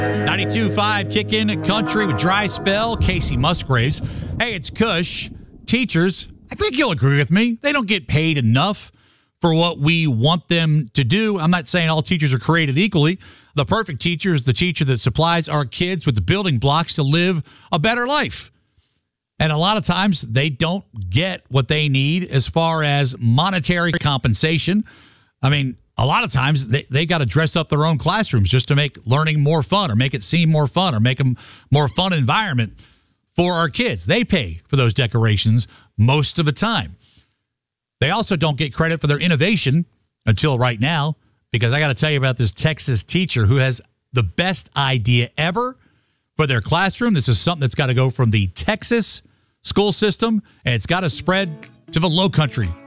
92.5 Kick In Country with Dry Spell, Casey Musgraves. Hey, it's Kush. Teachers, I think you'll agree with me. They don't get paid enough for what we want them to do. I'm not saying all teachers are created equally. The perfect teacher is the teacher that supplies our kids with the building blocks to live a better life. And a lot of times they don't get what they need as far as monetary compensation. I mean, a lot of times they got to dress up their own classrooms just to make learning more fun or make it seem more fun or make a more fun environment for our kids. They pay for those decorations most of the time. They also don't get credit for their innovation until right now, because I got to tell you about this Texas teacher who has the best idea ever for their classroom. This is something that's got to go from the Texas school system, and it's got to spread to the Low Country